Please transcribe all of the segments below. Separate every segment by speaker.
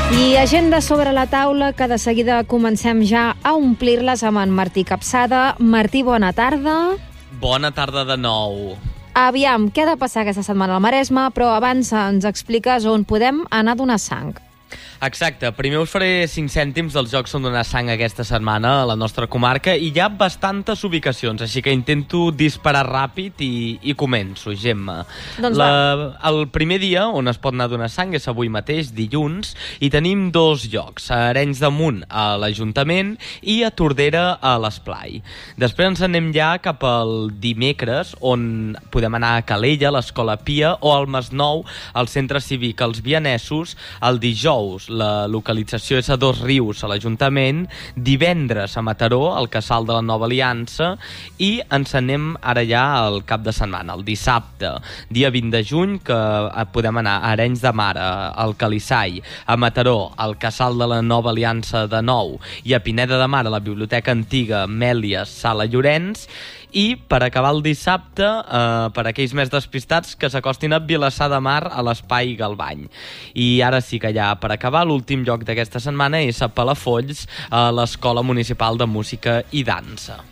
Speaker 1: I agenda sobre la taula, que de seguida comencem ja a omplir-les amb en Martí Capçada. Martí, bona tarda.
Speaker 2: Bona tarda de nou.
Speaker 1: Aviam, què ha de passar aquesta setmana al Maresme? Però abans ens expliques on podem anar a donar sang.
Speaker 2: Exacte, primer us faré 5 cèntims dels jocs on donar sang aquesta setmana a la nostra comarca i hi ha bastantes ubicacions, així que intento disparar ràpid i començo, Gemma.
Speaker 1: Doncs
Speaker 2: el primer dia on es pot anar a donar sang és avui mateix, dilluns, i tenim 2 llocs, a Arenys de Munt, a l'Ajuntament, i a Tordera, a l'Esplai. Després ens anem ja cap al dimecres, on podem anar a Calella, a l'Escola Pia, o al Masnou, al Centre Cívic Els Vianesos, el dijous. La localització és a Dos Rius, a l'Ajuntament, divendres a Mataró, al Casal de la Nova Aliança, i ens anem ara ja al cap de setmana, el dissabte, dia 20 de juny, que podem anar a Arenys de Mar, al Calissai, a Mataró, al Casal de la Nova Aliança de Nou, i a Pineda de Mar, a la Biblioteca Antiga Mèlies Sala Llorenç, i per acabar el dissabte, per aquells més despistats, que s'acostin a Vilassar de Mar, a l'Espai Galvany. I ara sí que ja per acabar, l'últim lloc d'aquesta setmana és a Palafolls, a l'Escola Municipal de Música i Dansa.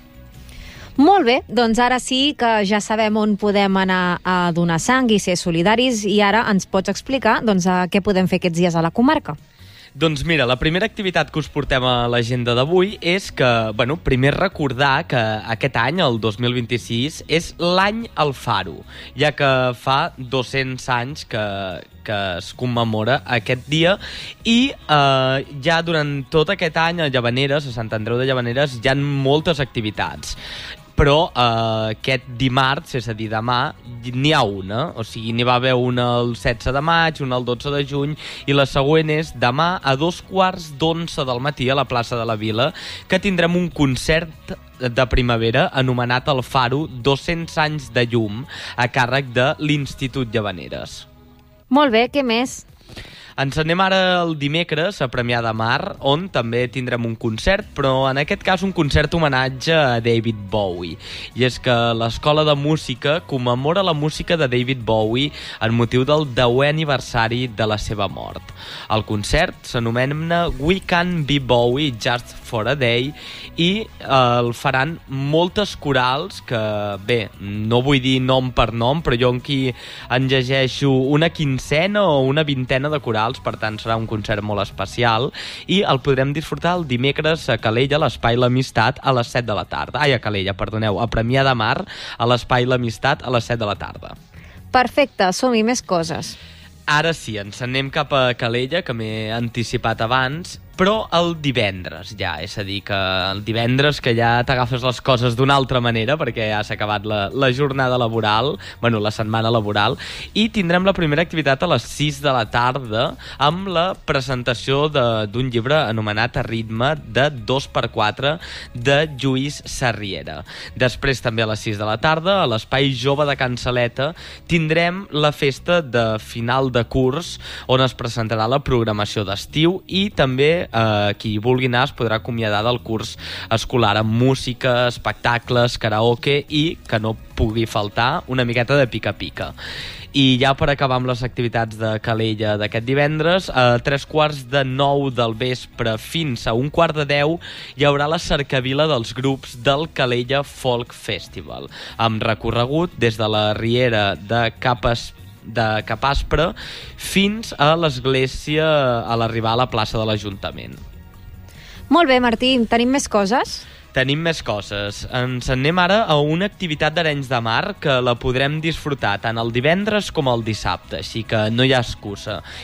Speaker 1: Molt bé, doncs ara sí que ja sabem on podem anar a donar sang i ser solidaris, i ara ens pots explicar què podem fer aquests dies a la comarca.
Speaker 2: Doncs mira, la primera activitat que us portem a l'agenda d'avui és que, primer recordar que aquest any, el 2026, és l'any Alfaro, ja que fa 200 anys que es commemora aquest dia i ja durant tot aquest any a Llavaneres, a Sant Andreu de Llavaneres, hi ha moltes activitats. Però aquest dimarts, és a dir, demà, n'hi ha una. O sigui, n'hi va haver una el 16 de maig, una el 12 de juny, i la següent és demà a 11:15 del matí a la plaça de la Vila, que tindrem un concert de primavera anomenat El Faro, 200 anys de llum, a càrrec de l'Institut Llavaneres.
Speaker 1: Molt bé, què més?
Speaker 2: Ens anem ara el dimecres a Premià de Mar, on també tindrem un concert, però en aquest cas un concert homenatge a David Bowie. I és que l'Escola de Música commemora la música de David Bowie en motiu del 10è aniversari de la seva mort. El concert s'anomena We Can Be Bowie Just for a Day i el faran moltes corals que, bé, no vull dir nom per nom, però jo aquí en llegeixo una quincena o una vintena de corals, per tant serà un concert molt especial, i el podrem disfrutar el dimecres a Calella, a l'Espai L'Amistat, a les 7 de la tarda. A Calella, perdoneu, a Premià de Mar, a l'Espai L'Amistat, a les 7 de la tarda.
Speaker 1: Perfecte, som-hi, més coses.
Speaker 2: Ara sí, ens anem cap a Calella, que m'he anticipat abans, però el divendres ja, és a dir, que el divendres que ja t'agafes les coses d'una altra manera, perquè ja s'ha acabat la jornada laboral, la setmana laboral, i tindrem la primera activitat a les 6 de la tarda amb la presentació d'un llibre anomenat A ritme de 2x4 de Lluís Sarriera. Després, també a les 6 de la tarda, a l'Espai Jove de Can Saleta, tindrem la festa de final de curs, on es presentarà la programació d'estiu, i també qui vulgui anar es podrà acomiadar del curs escolar amb música, espectacles, karaoke i, que no pugui faltar, una miqueta de pica-pica. I ja per acabar amb les activitats de Calella d'aquest divendres, a 8:45 del vespre fins a 9:45 hi haurà la cercavila dels grups del Calella Folk Festival, amb recorregut des de la Riera de Cap Aspre fins a l'església a l'arribar a la plaça de l'Ajuntament.
Speaker 1: Molt bé, Martí, tenim més coses?
Speaker 2: Tenim més coses. Ens anem ara a una activitat d'Arenys de Mar que la podrem disfrutar tant el divendres com el dissabte, així que no hi ha excusa.